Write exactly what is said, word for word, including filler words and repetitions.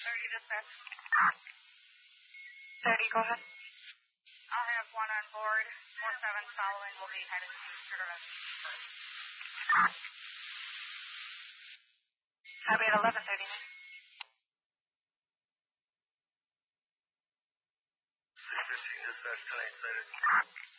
thirty dispatch. thirty, go ahead. I'll have one on board. four seven following will be headed to service. I'll be at eleven thirty. six fifteen dispatch, ten eight sighted.